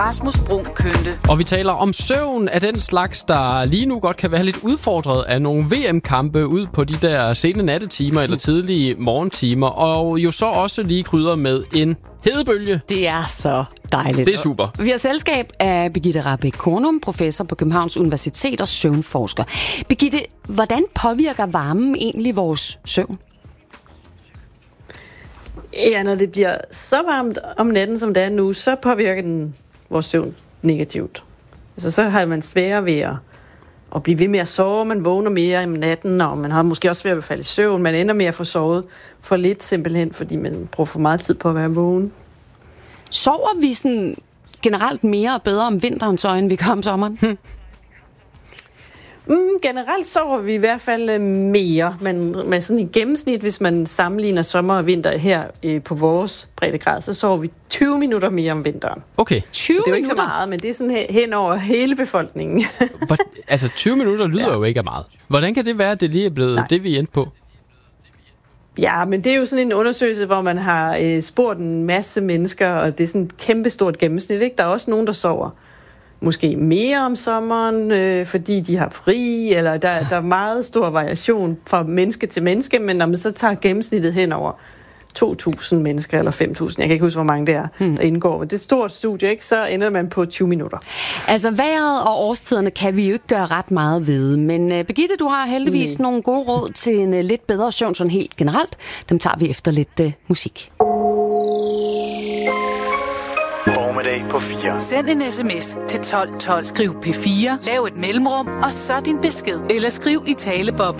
Rasmus Bruun Kønte. Og vi taler om søvn af den slags, der lige nu godt kan være lidt udfordret af nogle VM-kampe ud på de der sene nattetimer eller tidlige morgentimer. Og jo så også lige krydder med en hedebølge. Det er så dejligt. Det er super. Vi har selskab af Birgitte Rahbek Kornum, professor på Københavns Universitet og søvnforsker. Birgitte, hvordan påvirker varmen egentlig vores søvn? Ja, når det bliver så varmt om natten, som det er nu, så påvirker den vores søvn negativt. Altså, så har man sværere ved at blive ved med at sove, man vågner mere om natten, og man har måske også svært ved at falde i søvn. Man ender med at få sovet for lidt simpelthen, fordi man bruger for meget tid på at være vågen. Sover vi sådan generelt mere og bedre om vinteren, så end vi gør om sommeren? Generelt sover vi i hvert fald mere, men med sådan i gennemsnit, hvis man sammenligner sommer og vinter her på vores breddegrad, så sover vi 20 minutter mere om vinteren. Okay. 20 det er jo ikke minutter? så meget, men det er sådan hen over hele befolkningen. Altså 20 minutter lyder jo ikke af meget. Hvordan kan det være, at det lige er blevet det, vi endte på? Ja, men det er jo sådan en undersøgelse, hvor man har spurgt en masse mennesker, og det er sådan et kæmpestort gennemsnit, ikke? Der er også nogen, der sover måske mere om sommeren, fordi de har fri, eller der er meget stor variation fra menneske til menneske, men når man så tager gennemsnittet hen over 2.000 mennesker, eller 5.000, jeg kan ikke huske, hvor mange det er, der indgår, men det er et stort studie, ikke? Så ender man på 20 minutter. Altså vejret og årstiderne kan vi jo ikke gøre ret meget ved, men Birgitte, du har heldigvis nogle gode råd til en lidt bedre søvn sådan helt generelt. Dem tager vi efter lidt musik. Formiddag på 4. Send en sms til 1212. Skriv P4, lav et mellemrum, og så din besked. Eller skriv i taleboblen.